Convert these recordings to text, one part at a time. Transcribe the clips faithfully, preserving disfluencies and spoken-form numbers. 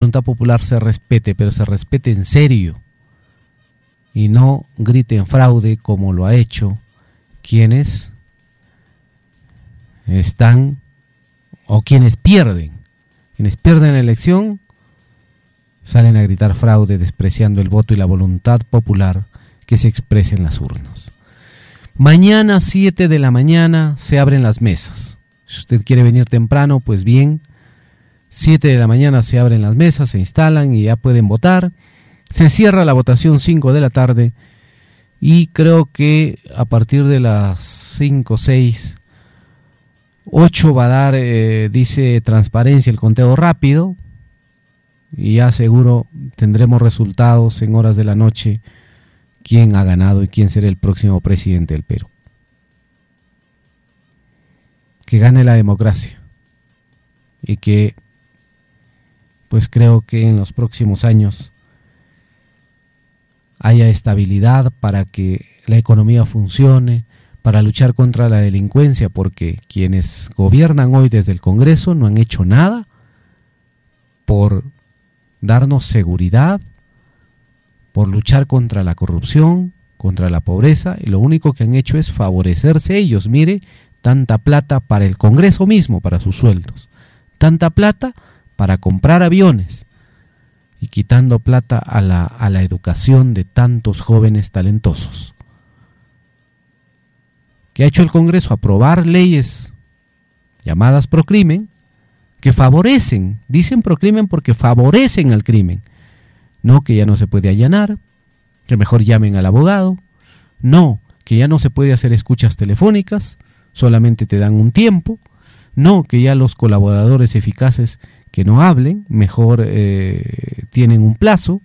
voluntad popular se respete, pero se respete en serio y no griten fraude como lo ha hecho quienes están o quienes pierden. Quienes pierden la elección salen a gritar fraude despreciando el voto y la voluntad popular que se expresa en las urnas. Mañana siete de la mañana se abren las mesas. Si usted quiere venir temprano, pues bien, siete de la mañana se abren las mesas, se instalan y ya pueden votar. Se cierra la votación cinco de la tarde y creo que a partir de las cinco, seis, ocho va a dar, eh, dice transparencia, el conteo rápido y ya seguro tendremos resultados en horas de la noche quién ha ganado y quién será el próximo presidente del Perú. Que gane la democracia y que pues creo que en los próximos años haya estabilidad para que la economía funcione, para luchar contra la delincuencia, porque quienes gobiernan hoy desde el Congreso no han hecho nada por darnos seguridad, por luchar contra la corrupción, contra la pobreza, y lo único que han hecho es favorecerse ellos. Mire, tanta plata para el Congreso mismo, para sus sueldos, tanta plata para comprar aviones y quitando plata a la, a la educación de tantos jóvenes talentosos. ¿Qué ha hecho el Congreso? Aprobar leyes llamadas procrimen que favorecen, dicen procrimen porque favorecen al crimen. No, que ya no se puede allanar, que mejor llamen al abogado, no, que ya no se puede hacer escuchas telefónicas, solamente te dan un tiempo, no, que ya los colaboradores eficaces que no hablen, mejor eh, tienen un plazo,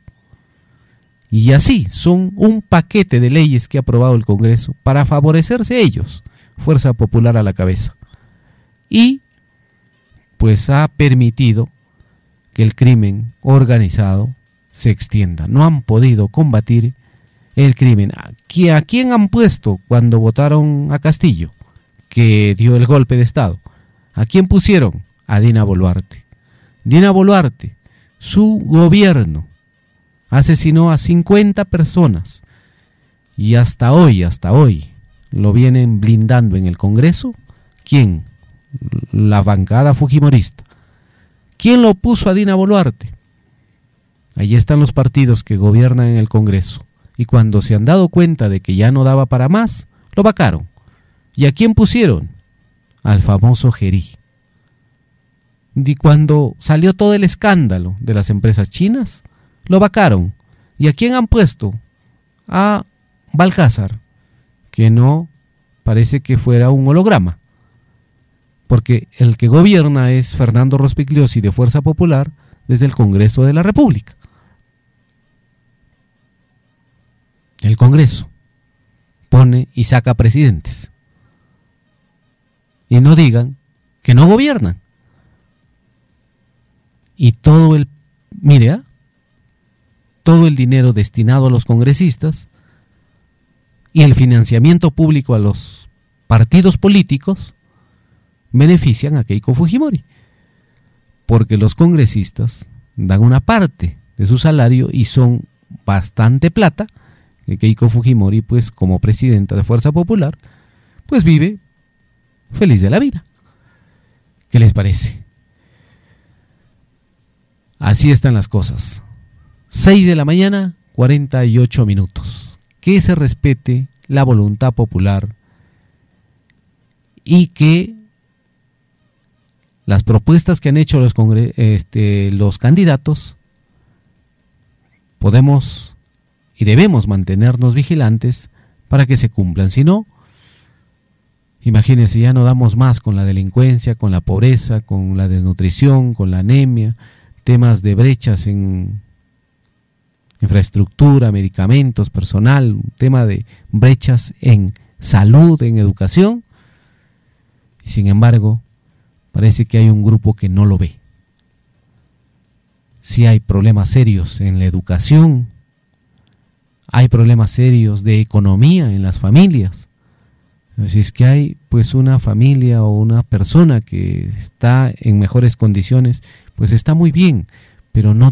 y así son un paquete de leyes que ha aprobado el Congreso para favorecerse ellos, Fuerza Popular a la cabeza, y pues ha permitido que el crimen organizado se extienda. No han podido combatir el crimen. ¿A quién han puesto cuando votaron a Castillo, que dio el golpe de Estado? ¿A quién pusieron? A Dina Boluarte. Dina Boluarte, su gobierno, asesinó a cincuenta personas y hasta hoy, hasta hoy, lo vienen blindando en el Congreso. ¿Quién? La bancada fujimorista. ¿Quién lo puso a Dina Boluarte? Allí están los partidos que gobiernan en el Congreso y cuando se han dado cuenta de que ya no daba para más, lo vacaron. ¿Y a quién pusieron? Al famoso Gerí. Y cuando salió todo el escándalo de las empresas chinas, lo vacaron. ¿Y a quién han puesto? A Balcázar, que no parece que fuera un holograma, porque el que gobierna es Fernando Rospigliosi de Fuerza Popular desde el Congreso de la República. El Congreso pone y saca presidentes. Y no digan que no gobiernan. Y todo el, mire, ¿eh? todo el dinero destinado a los congresistas y el financiamiento público a los partidos políticos benefician a Keiko Fujimori, porque los congresistas dan una parte de su salario y son bastante plata que Keiko Fujimori, pues como presidenta de Fuerza Popular, pues vive feliz de la vida. ¿Qué les parece? Así están las cosas. seis de la mañana, cuarenta y ocho minutos. Que se respete la voluntad popular y que las propuestas que han hecho los, congre- este, los candidatos podemos y debemos mantenernos vigilantes para que se cumplan. Si no, imagínense, ya no damos más con la delincuencia, con la pobreza, con la desnutrición, con la anemia, temas de brechas en infraestructura, medicamentos, personal, un tema de brechas en salud, en educación, y sin embargo parece que hay un grupo que no lo ve. Sí hay problemas serios en la educación, hay problemas serios de economía en las familias. Si es que hay pues una familia o una persona que está en mejores condiciones, pues está muy bien, pero no